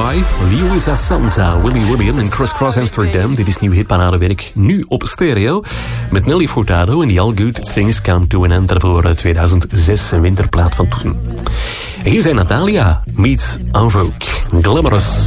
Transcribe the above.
Cry, Lewis Asanza, Willy William en Criss Cross Amsterdam. Dit is nieuw hitparadewerk, nu op stereo. Met Nelly Furtado en die All Good Things Come to an End voor 2006, een winterplaat van toen. En hier zijn Natalia meets En Vogue, Glamorous.